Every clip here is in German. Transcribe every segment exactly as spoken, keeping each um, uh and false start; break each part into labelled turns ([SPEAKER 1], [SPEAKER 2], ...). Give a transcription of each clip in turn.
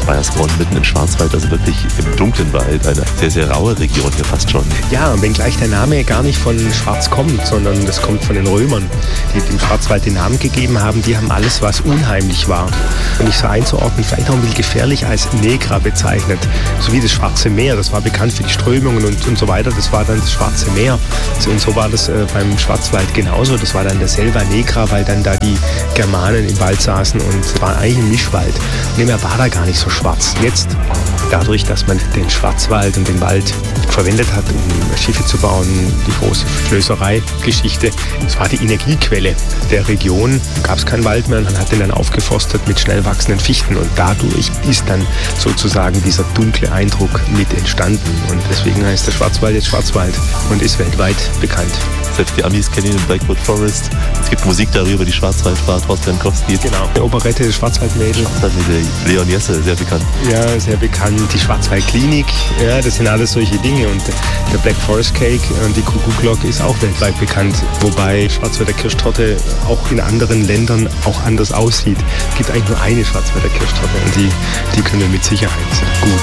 [SPEAKER 1] Baiersbronn mitten im Schwarzwald, also wirklich im dunklen Wald, eine sehr, sehr raue Region hier fast schon.
[SPEAKER 2] Ja, und wenngleich der Name gar nicht von Schwarz kommt, sondern das kommt von den Römern, die dem Schwarzwald den Namen gegeben haben. Die haben alles, was unheimlich war und nicht so einzuordnen, vielleicht auch ein bisschen gefährlich, als Negra bezeichnet. So wie das Schwarze Meer, das war bekannt für die Strömungen und, und so weiter, das war dann das Schwarze Meer. Und so war das äh, beim Schwarzwald genauso. Das war dann der Selva Negra, weil dann da die Germanen im Wald saßen und es war eigentlich ein Mischwald. Und er war da gar nicht so schwarz. Jetzt, dadurch, dass man den Schwarzwald und den Wald verwendet hat, um Schiffe zu bauen, die große Flößerei-Geschichte, das war die Energiequelle der Region. Da gab es keinen Wald mehr, man hat den dann aufgeforstet mit schnell wachsenden Fichten und dadurch ist dann sozusagen dieser dunkle Eindruck mit entstanden. Und deswegen heißt der Schwarzwald jetzt Schwarzwald und ist weltweit bekannt.
[SPEAKER 1] Selbst die Amis kennen ihn im Blackwood Forest. Es gibt Musik darüber, die Schwarzwaldfahrt, Horst Jankowski.
[SPEAKER 2] Genau. Die Operette, das Schwarzwaldmädel.
[SPEAKER 1] Schwarzwaldmädel, Leon Jesse, sehr bekannt.
[SPEAKER 2] Ja, sehr bekannt. Die Schwarzwaldklinik, ja, das sind alles solche Dinge. Und der Black Forest Cake und die Kuckuckglock ist auch weltweit bekannt. Wobei Schwarzwälder Kirschtorte auch in anderen Ländern auch anders aussieht. Es gibt eigentlich nur eine Schwarzwälder Kirschtorte und die, die können wir mit Sicherheit gut.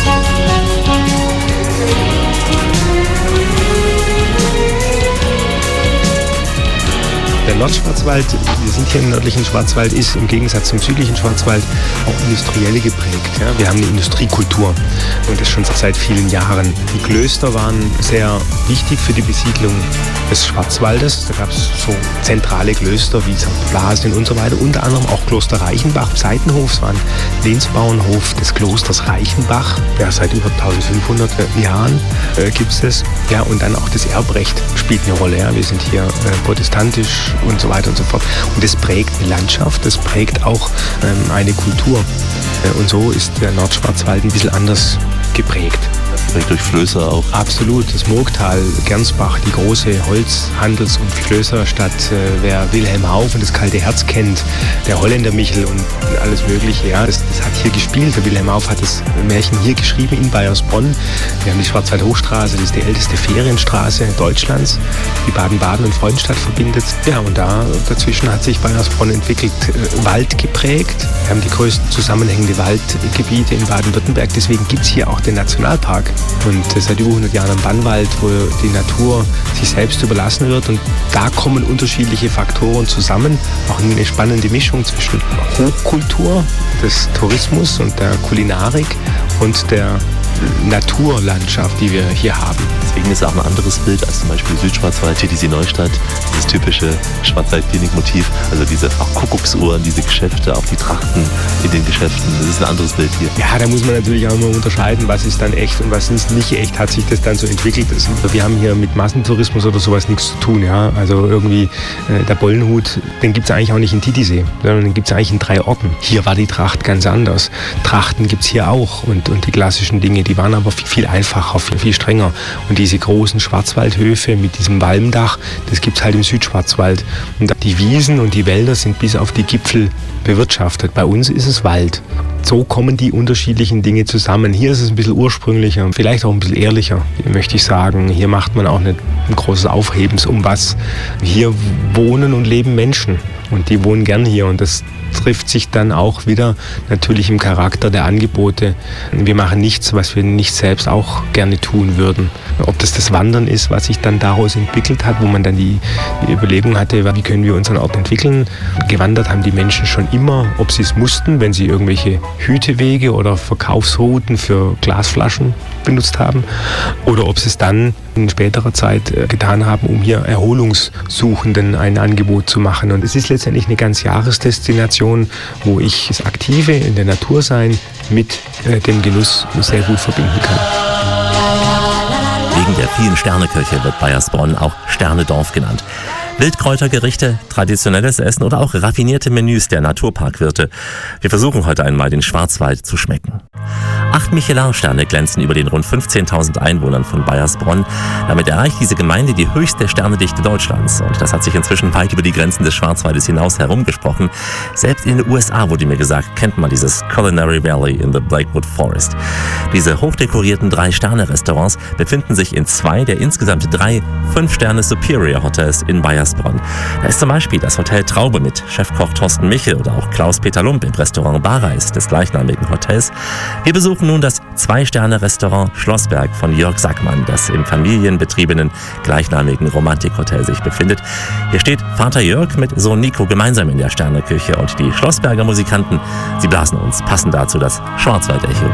[SPEAKER 2] Der Nordschwarzwald, wir sind hier im nördlichen Schwarzwald, ist im Gegensatz zum südlichen Schwarzwald auch industriell geprägt. Ja? Wir haben eine Industriekultur und das schon seit vielen Jahren. Die Klöster waren sehr wichtig für die Besiedlung des Schwarzwaldes. Da gab es so zentrale Klöster wie Sankt Blasien und so weiter. Unter anderem auch Kloster Reichenbach, Seitenhof. Es war ein Lehnsbauernhof des Klosters Reichenbach. Ja, seit über eintausendfünfhundert Jahren äh, gibt es das. Ja, und dann auch das Erbrecht spielt eine Rolle. Ja? Wir sind hier äh, protestantisch und so weiter und so fort. Und das prägt eine Landschaft, das prägt auch ähm, eine Kultur. Äh, und so ist der Nordschwarzwald ein bisschen anders geprägt.
[SPEAKER 1] Prägt durch Flößer auch.
[SPEAKER 2] Absolut, das Murgtal, Gernsbach, die große Holz-, Handels- und Flößerstadt. Äh, wer Wilhelm Hauff und das kalte Herz kennt, der Holländer Michel und alles Mögliche, ja, das, das hat hier gespielt. Der Wilhelm Hauff hat das Märchen hier geschrieben in Baiersbronn. Wir haben die Schwarzwald-Hochstraße, das ist die älteste Ferienstraße Deutschlands, die Baden-Baden und Freudenstadt verbindet. Ja, und da dazwischen hat sich Baiersbronn entwickelt, äh, Wald geprägt. Wir haben die größten zusammenhängende Waldgebiete in Baden-Württemberg. Deswegen gibt es hier auch den Nationalpark. Und seit über hundert Jahren am Bannwald, wo die Natur sich selbst überlassen wird. Und da kommen unterschiedliche Faktoren zusammen. Auch eine spannende Mischung zwischen Hochkultur, des Tourismus und der Kulinarik und der Naturlandschaft, die wir hier haben.
[SPEAKER 1] Deswegen ist es auch ein anderes Bild als zum Beispiel Südschwarzwald, T D C Neustadt, dieses typische Schwarzwaldklinik-Motiv, also diese auch Kuckucksuhren, diese Geschäfte, auch die Trachten in den Geschäften, das ist ein anderes Bild hier.
[SPEAKER 2] Ja, da muss man natürlich auch immer unterscheiden, was ist dann echt und was ist nicht echt, hat sich das dann so entwickelt. Wir haben hier mit Massentourismus oder sowas nichts zu tun, ja, also irgendwie äh, der Bollenhut, den gibt es eigentlich auch nicht in Titisee, sondern den gibt es eigentlich in drei Orten. Hier war die Tracht ganz anders. Trachten gibt es hier auch und, und die klassischen Dinge, die waren aber viel, viel einfacher, viel, viel strenger. Und diese großen Schwarzwaldhöfe mit diesem Walmdach, das gibt es halt im Südschwarzwald. Und die Wiesen und die Wälder sind bis auf die Gipfel bewirtschaftet. Bei uns ist es Wald. So kommen die unterschiedlichen Dinge zusammen. Hier ist es ein bisschen ursprünglicher, vielleicht auch ein bisschen ehrlicher, möchte ich sagen. Hier macht man auch nicht ein großes Aufhebens um was. Hier wohnen und leben Menschen und die wohnen gern hier und das trifft sich dann auch wieder natürlich im Charakter der Angebote. Wir machen nichts, was wir nicht selbst auch gerne tun würden. Ob das das Wandern ist, was sich dann daraus entwickelt hat, wo man dann die, die Überlegung hatte, wie können wir unseren Ort entwickeln. Gewandert haben die Menschen schon immer, ob sie es mussten, wenn sie irgendwelche Hütewege oder Verkaufsrouten für Glasflaschen benutzt haben, oder ob sie es dann in späterer Zeit getan haben, um hier Erholungssuchenden ein Angebot zu machen. Und es ist letztendlich eine ganz Jahresdestination, wo ich das Aktive in der Natur sein mit äh, dem Genuss sehr gut verbinden kann.
[SPEAKER 3] Wegen der vielen Sternekirche wird Baiersbronn auch Sternedorf genannt. Wildkräutergerichte, traditionelles Essen oder auch raffinierte Menüs der Naturparkwirte. Wir versuchen heute einmal den Schwarzwald zu schmecken. Acht Michelin-Sterne glänzen über den rund fünfzehntausend Einwohnern von Baiersbronn. Damit erreicht diese Gemeinde die höchste Sternedichte Deutschlands. Und das hat sich inzwischen weit über die Grenzen des Schwarzwaldes hinaus herumgesprochen. Selbst in den U S A, wurde mir gesagt, kennt man dieses Culinary Valley in the Blackwood Forest. Diese hochdekorierten Drei-Sterne-Restaurants befinden sich in zwei der insgesamt drei Fünf-Sterne-Superior-Hotels in Baiersbronn. Da ist zum Beispiel das Hotel Traube mit Chefkoch Thorsten Michel oder auch Klaus-Peter Lump im Restaurant Barreis des gleichnamigen Hotels. Wir besuchen nun das Zwei-Sterne-Restaurant Schlossberg von Jörg Sackmann, das im familienbetriebenen gleichnamigen Romantikhotel sich befindet. Hier steht Vater Jörg mit Sohn Nico gemeinsam in der Sterneküche und die Schlossberger Musikanten, sie blasen uns passend dazu das Schwarzwaldecho.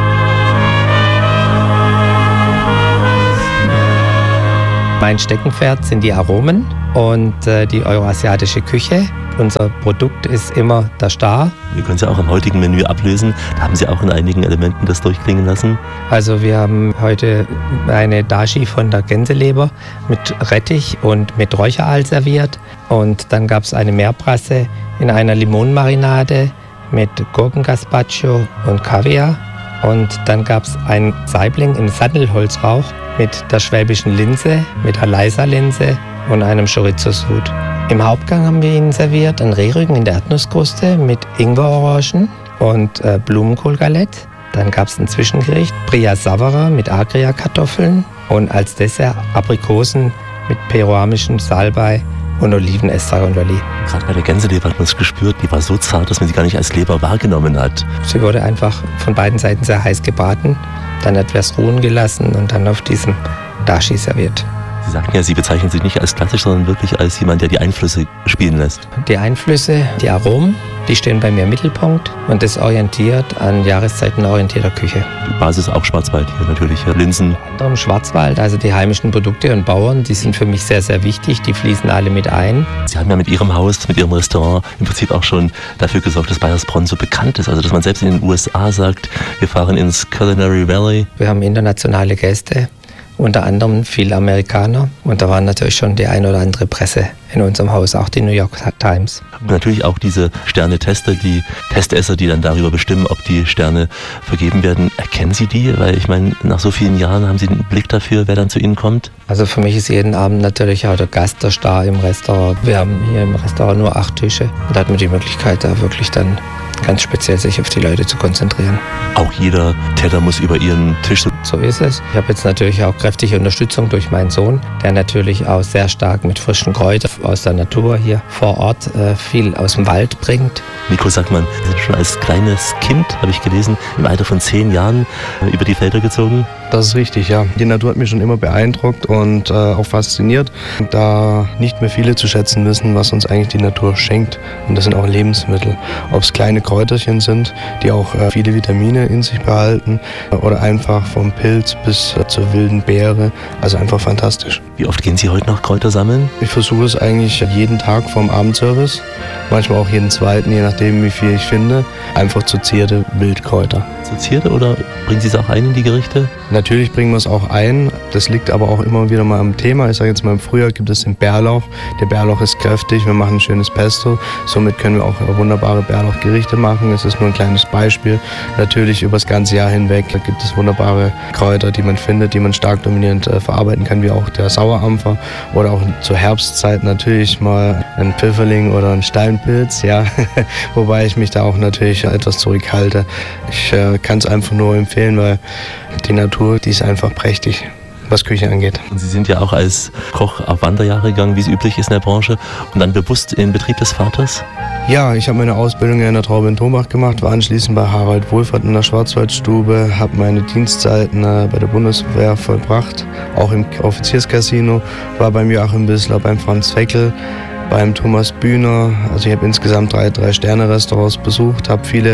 [SPEAKER 4] Mein Steckenpferd sind die Aromen und äh, die euroasiatische Küche. Unser Produkt ist immer der Star.
[SPEAKER 1] Wir können es ja auch am heutigen Menü ablösen. Da haben Sie auch in einigen Elementen das durchklingen lassen.
[SPEAKER 4] Also wir haben heute eine Dashi von der Gänseleber mit Rettich und mit Räucheraal serviert. Und dann gab es eine Meerbrasse in einer Limonenmarinade mit Gurkengazpacho und Kaviar. Und dann gab es ein Saibling in Sandelholzrauch mit der schwäbischen Linse, mit Alaysa-Linse und einem Chorizo-Sud. Im Hauptgang haben wir Ihnen serviert einen Rehrücken in der Erdnusskruste mit Ingwerorangen und äh, Blumenkohlgalette. Dann gab es ein Zwischengericht, Bria Savara mit Agria-Kartoffeln und als Dessert Aprikosen mit peruanischem Salbei und Olivenestragon-Lolli.
[SPEAKER 1] Gerade bei der Gänseleber hat man es gespürt, die war so zart, dass man sie gar nicht als Leber wahrgenommen hat.
[SPEAKER 4] Sie wurde einfach von beiden Seiten sehr heiß gebraten, dann etwas ruhen gelassen und dann auf diesem Dashi serviert.
[SPEAKER 1] Sie sagten ja, Sie bezeichnen sich nicht als klassisch, sondern wirklich als jemand, der die Einflüsse spielen lässt.
[SPEAKER 4] Die Einflüsse, die Aromen, die stehen bei mir im Mittelpunkt und das orientiert an Jahreszeiten orientierter Küche.
[SPEAKER 1] Die Basis auch Schwarzwald hier natürlich, Linsen.
[SPEAKER 4] Unter anderem Schwarzwald, also die heimischen Produkte und Bauern, die sind für mich sehr, sehr wichtig, die fließen alle mit ein.
[SPEAKER 1] Sie haben ja mit Ihrem Haus, mit Ihrem Restaurant im Prinzip auch schon dafür gesorgt, dass Baiersbronn so bekannt ist. Also dass man selbst in den U S A sagt, wir fahren ins Culinary Valley.
[SPEAKER 4] Wir haben internationale Gäste. Unter anderem viele Amerikaner und da war natürlich schon die ein oder andere Presse in unserem Haus, auch die New York Times.
[SPEAKER 1] Und natürlich auch diese Sterne-Tester, die Testesser, die dann darüber bestimmen, ob die Sterne vergeben werden. Erkennen Sie die? Weil ich meine, nach so vielen Jahren haben Sie einen Blick dafür, wer dann zu Ihnen kommt?
[SPEAKER 4] Also für mich ist jeden Abend natürlich auch der Gast der Star im Restaurant. Wir haben hier im Restaurant nur acht Tische und da hat man die Möglichkeit, da wirklich dann ganz speziell sich auf die Leute zu konzentrieren.
[SPEAKER 1] Auch jeder Teller muss über Ihren Tisch.
[SPEAKER 4] So ist es. Ich habe jetzt natürlich auch kräftige Unterstützung durch meinen Sohn, der natürlich auch sehr stark mit frischen Kräutern aus der Natur hier vor Ort äh, viel aus dem Wald bringt.
[SPEAKER 1] Nico Sackmann, Sie sind schon als kleines Kind, habe ich gelesen, im Alter von zehn Jahren äh, über die Felder gezogen.
[SPEAKER 5] Das ist richtig, ja. Die Natur hat mich schon immer beeindruckt und äh, auch fasziniert, da nicht mehr viele zu schätzen wissen, was uns eigentlich die Natur schenkt. Und das sind auch Lebensmittel. Ob es kleine Kräuterchen sind, die auch äh, viele Vitamine in sich behalten, äh, oder einfach vom Pilz bis äh, zur wilden Beere. Also einfach fantastisch.
[SPEAKER 1] Wie oft gehen Sie heute noch Kräuter sammeln?
[SPEAKER 5] Ich versuche es eigentlich jeden Tag vom Abendservice, manchmal auch jeden zweiten, je nachdem wie viel ich finde. Einfach zu Zierde Wildkräuter.
[SPEAKER 1] Zu Zierde oder bringen Sie es auch ein in die Gerichte?
[SPEAKER 5] Natürlich bringen wir es auch ein. Das liegt aber auch immer wieder mal am Thema. Ich sage jetzt mal, im Frühjahr gibt es den Bärlauch. Der Bärlauch ist kräftig. Wir machen ein schönes Pesto. Somit können wir auch wunderbare Bärlauchgerichte machen. Es ist nur ein kleines Beispiel. Natürlich über das ganze Jahr hinweg gibt es wunderbare Kräuter, die man findet, die man stark dominierend äh, verarbeiten kann, wie auch der Sauerampfer. Oder auch zur Herbstzeit natürlich mal ein Pfifferling oder ein Steinpilz. Ja. Wobei ich mich da auch natürlich etwas zurückhalte. Ich äh, kann es einfach nur empfehlen, weil die Natur, die ist einfach prächtig, was Küche angeht.
[SPEAKER 1] Und Sie sind ja auch als Koch auf Wanderjahre gegangen, wie es üblich ist in der Branche, und dann bewusst in Betrieb des Vaters?
[SPEAKER 5] Ja, ich habe meine Ausbildung in der Traube in Thomach gemacht, war anschließend bei Harald Wohlfahrt in der Schwarzwaldstube, habe meine Dienstzeiten äh, bei der Bundeswehr vollbracht, auch im Offizierscasino, war beim Joachim Bissler, beim Franz Feckel, beim Thomas Bühner. Also ich habe insgesamt drei, drei Sterne-Restaurants besucht, habe viele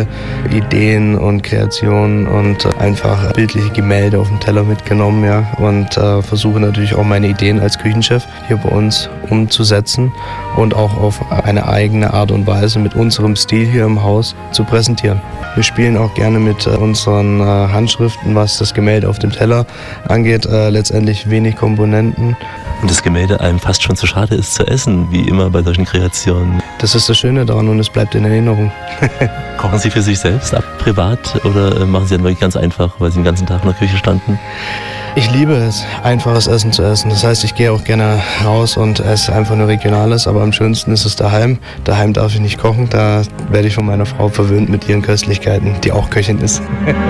[SPEAKER 5] Ideen und Kreationen und einfach bildliche Gemälde auf dem Teller mitgenommen, ja, und äh, versuche natürlich auch meine Ideen als Küchenchef hier bei uns umzusetzen und auch auf eine eigene Art und Weise mit unserem Stil hier im Haus zu präsentieren. Wir spielen auch gerne mit äh, unseren äh, Handschriften, was das Gemälde auf dem Teller angeht. Äh, letztendlich wenig Komponenten.
[SPEAKER 1] Und das Gemälde einem fast schon zu schade ist zu essen, wie immer bei solchen Kreationen. Tradition.
[SPEAKER 5] Das ist das Schöne daran und es bleibt in Erinnerung.
[SPEAKER 1] Kochen Sie für sich selbst ab, privat, oder machen Sie dann wirklich ganz einfach, weil Sie den ganzen Tag in der Küche standen?
[SPEAKER 5] Ich liebe es, einfaches Essen zu essen. Das heißt, ich gehe auch gerne raus und esse einfach nur Regionales, aber am schönsten ist es daheim. Daheim darf ich nicht kochen, da werde ich von meiner Frau verwöhnt mit ihren Köstlichkeiten, die auch Köchin ist.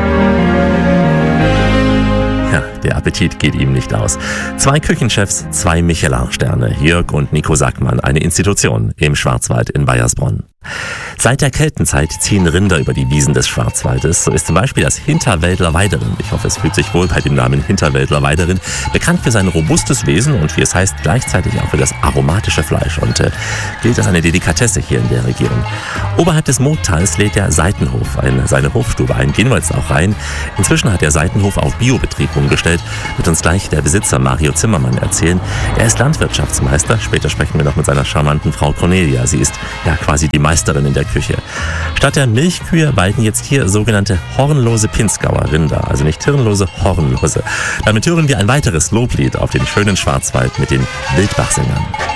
[SPEAKER 3] Ja, der Appetit geht ihm nicht aus. Zwei Küchenchefs, zwei Michelin-Sterne, Jörg und Nico Sackmann, eine Institution im Schwarzwald in Baiersbronn. Seit der Keltenzeit ziehen Rinder über die Wiesen des Schwarzwaldes. So ist zum Beispiel das Hinterwäldler Weiderin, ich hoffe, es fühlt sich wohl bei dem Namen Hinterwäldler Weiderin, bekannt für sein robustes Wesen und wie es heißt, gleichzeitig auch für das aromatische Fleisch und äh, gilt als eine Delikatesse hier in der Region. Oberhalb des Murgtals lädt der Seitenhof ein, seine Hofstube ein. Gehen wir jetzt auch rein. Inzwischen hat der Seitenhof auf Biobetrieb umgestellt, wird uns gleich der Besitzer Mario Zimmermann erzählen. Er ist Landwirtschaftsmeister, später sprechen wir noch mit seiner charmanten Frau Cornelia. Sie ist ja quasi die Meisterin in der Küche. Statt der Milchkühe weiden jetzt hier sogenannte hornlose Pinzgauer Rinder, also nicht hirnlose, hornlose. Damit hören wir ein weiteres Loblied auf den schönen Schwarzwald mit den Wildbachsängern.